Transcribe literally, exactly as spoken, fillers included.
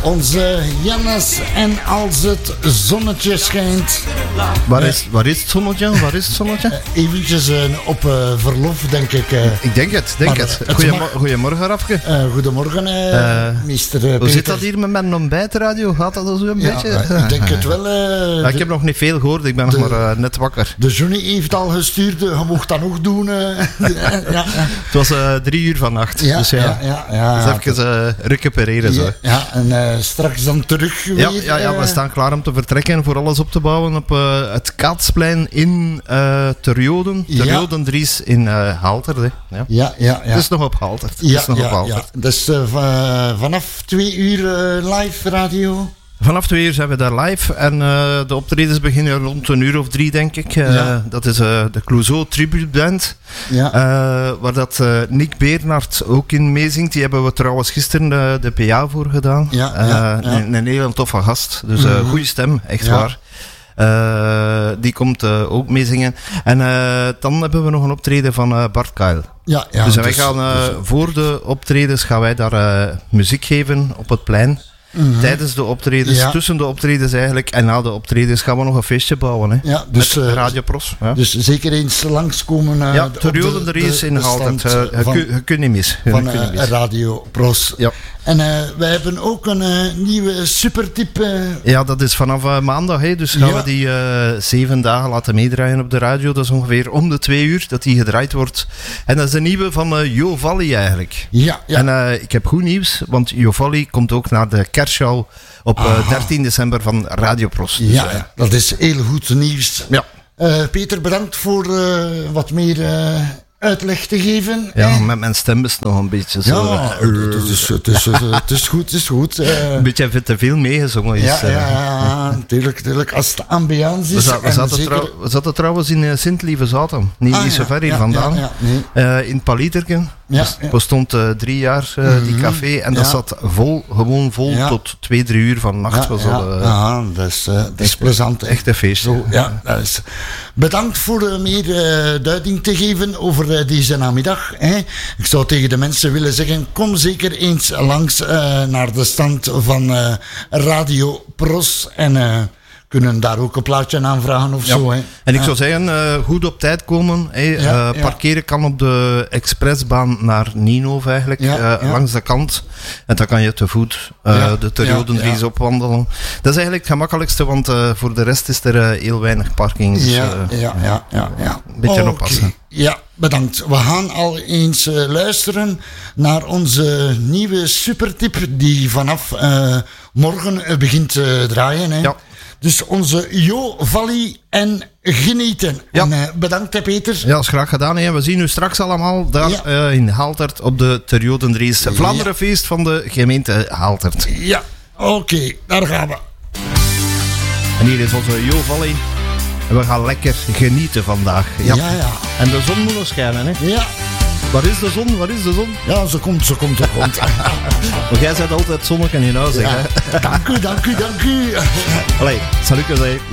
onze Jannes. En als het zonnetje schijnt... Waar is, waar is het zonnetje? Waar is het zonnetje? Uh, eventjes uh, op uh, verlof, denk ik. Uh, ik denk het, denk het. het. Goeiemor- goedemorgen, Rafke. Uh, goedemorgen, uh, uh, meester uh, Hoe Peter. zit dat hier met mijn ontbijtradio? Gaat dat al zo een ja, beetje? Uh, ik denk het wel. Uh, ja, ik heb nog niet veel gehoord, ik ben de, nog maar uh, net wakker. De Johnny heeft al gestuurd, je mocht dat nog doen. Uh, ja, ja. Het was uh, drie uur vannacht, ja, dus ja, ja, ja, ja dus even uh, recupereren. Ja, zo. ja en uh, straks dan terug weer. Ja, ja, ja, we staan klaar om te vertrekken voor alles op te bouwen op uh, het Kaatsplein in uh, Terjoden. Terjoden ja. Dries in uh, Haltert. Hè. Ja. Ja, ja, ja. Het is nog op Haltert. Ja, is nog ja, op Haltert. Ja. Dus uh, v- vanaf twee uur uh, live radio. Vanaf twee uur zijn we daar live en uh, de optredens beginnen rond een uur of drie, denk ik. Uh, ja. Dat is uh, de Clouseau Tribute Band, ja. uh, waar dat uh, Nick Bernhard ook in meezingt. Die hebben we trouwens gisteren uh, de P A voor gedaan. Ja, uh, ja, ja. Een, een hele toffe gast, dus uh, mm-hmm. goede stem, echt ja. waar. Uh, die komt uh, ook meezingen. En uh, dan hebben we nog een optreden van uh, Bart Kuil. Ja, ja, dus wij dus, gaan uh, dus, voor de optredens gaan wij daar uh, muziek geven op het plein. Mm-hmm. Tijdens de optredens, ja. tussen de optredens eigenlijk en na de optredens gaan we nog een feestje bouwen. Hè? Ja, dus, met Radio Pros. Ja. Dus zeker eens langskomen. Uh, ja, Terjoden er is in Haltert. Je kunt niet mis. Van uh, mis. Radio Pros. Ja. En uh, wij hebben ook een uh, nieuwe supertip. Uh... Ja, dat is vanaf uh, maandag. Hè. Dus gaan ja. we die uh, zeven dagen laten meedraaien op de radio. Dat is ongeveer om de twee uur dat die gedraaid wordt. En dat is de nieuwe van uh, Jo Valli eigenlijk. Ja, ja. En uh, ik heb goed nieuws, want Jo Valli komt ook naar de kerstshow op uh, dertien december van Radio Pros. Dus, ja, uh, dat is heel goed nieuws. Ja. Uh, Peter, bedankt voor uh, wat meer... Uh... uitleg te geven. Ja, eh? met mijn stem is het nog een beetje zo. Ja, het is, het is, het is goed, het is goed. Uh, een beetje te veel meegezongen is. Ja, ja, ja, natuurlijk, natuurlijk. Als het ambiance is. We, za- we, zaten, zeker... trouw- we zaten trouwens in uh, Sint-Lieve-Zaten, niet, ah, niet zo ver hier ja, vandaan. Ja, ja, nee. uh, in Palieterken. Ja, dus ja. bestond uh, drie jaar uh, mm-hmm. die café en dat ja. zat vol, gewoon vol ja. tot twee, drie uur van nacht. Ja, was ja. al, uh, Aha, dat is, uh, dat is echt, plezant. Echt een feestje. Zo, ja, dat is... Bedankt voor uh, meer uh, duiding te geven over uh, deze namiddag. Hè. Ik zou tegen de mensen willen zeggen, kom zeker eens langs uh, naar de stand van uh, Radio Pros en... Uh, kunnen daar ook een plaatje aanvragen of ja. zo. Hè. En ik ja. zou zeggen, uh, goed op tijd komen. Hey, ja, uh, parkeren ja. kan op de expressbaan naar Nienhof eigenlijk, ja, uh, ja. langs de kant. En dan kan je te voet uh, ja, de Terjoden-Dries ja, ja. opwandelen. Dat is eigenlijk het gemakkelijkste, want uh, voor de rest is er uh, heel weinig parking. Dus, ja, uh, ja, ja, ja, ja. Een beetje okay. oppassen. Ja, bedankt. We gaan al eens uh, luisteren naar onze nieuwe supertip die vanaf uh, morgen uh, begint te uh, draaien. Hè. Ja. Dus onze Jo Valli en genieten. Ja. En uh, bedankt hè, Peter. Ja, dat is graag gedaan. Hè. We zien u straks allemaal daar ja. uh, in Haltert op de Terjoden-Dries. Vlaanderenfeest ja. van de gemeente Haltert. Ja, oké, okay, daar gaan we. En hier is onze Jo Valli. En we gaan lekker genieten vandaag. Ja, ja. ja. En de zon moet nog schijnen, hè? Ja. Waar is de zon? Waar is de zon? Ja, ze komt, ze komt, ze komt. Maar jij zet altijd zonnetje in je huis, zeg. Ja. Dank u, dank u, dank u. Allee, salut, zeg.